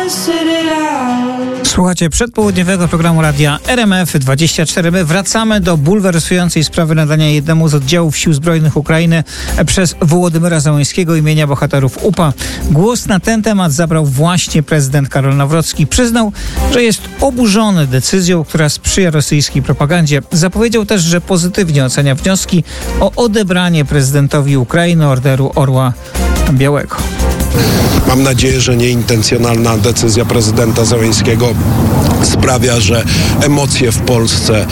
Słuchacie przedpołudniowego programu radia RMF24. My wracamy do bulwersującej sprawy nadania jednemu z oddziałów Sił Zbrojnych Ukrainy przez Wołodymyra Zełenskiego imienia bohaterów UPA. Głos na ten temat zabrał właśnie prezydent Karol Nawrocki. Przyznał, że jest oburzony decyzją, która sprzyja rosyjskiej propagandzie. Zapowiedział też, że pozytywnie ocenia wnioski o odebranie prezydentowi Ukrainy Orderu Orła Białego. Mam nadzieję, że nieintencjonalna decyzja prezydenta Zełenskiego sprawia, że emocje w Polsce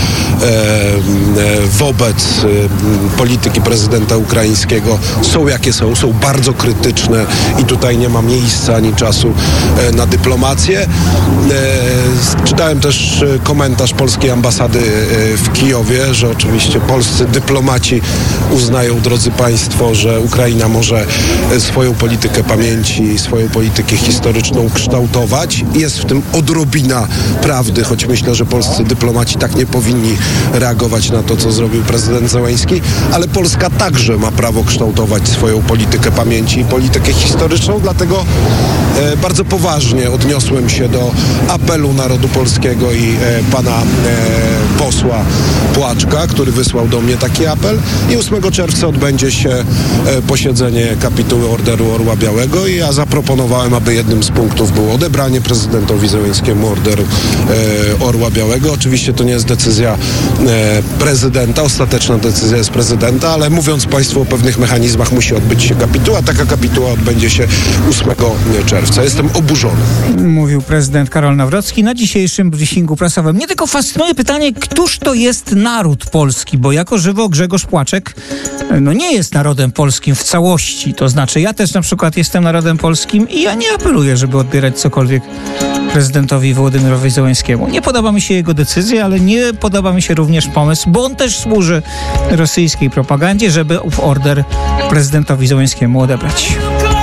wobec polityki prezydenta ukraińskiego są jakie są bardzo krytyczne i tutaj nie ma miejsca ani czasu na dyplomację. Czytałem też komentarz polskiej ambasady w Kijowie, że oczywiście polscy dyplomaci uznają, drodzy państwo, że Ukraina może swoją politykę pamięci, swoją politykę historyczną kształtować. Jest w tym odrobina prawdy, choć myślę, że polscy dyplomaci tak nie powinni reagować na to, co zrobił prezydent Zełenski, ale Polska także ma prawo kształtować swoją politykę pamięci i politykę historyczną, dlatego bardzo poważnie odniosłem się do apelu narodu polskiego i pana posła Płaczka, który wysłał do mnie taki apel i 8 czerwca odbędzie się posiedzenie kapituły Orderu Orła Białego i ja zaproponowałem, aby jednym z punktów było odebranie prezydentowi Zełenskiemu Orderu Orła Białego. Oczywiście to nie jest decyzja prezydenta, ostateczna decyzja jest prezydenta, ale mówiąc państwu o pewnych mechanizmach, musi odbyć się kapituła. Taka kapituła odbędzie się 8 czerwca. Jestem oburzony. Mówił prezydent Karol Nawrocki na dzisiejszym briefingu prasowym. Mnie tylko fascynuje pytanie, któż to jest naród polski, bo jako żywo Grzegorz Płaczek nie jest narodem polskim w całości. To znaczy ja też na przykład jestem narodem polskim i ja nie apeluję, żeby odbierać cokolwiek prezydentowi Wołodymyrowi Zełenskiemu. Nie podoba mi się jego decyzja, ale nie podoba mi się również pomysł, bo on też służy rosyjskiej propagandzie, żeby ów order prezydentowi Zełenskiemu odebrać.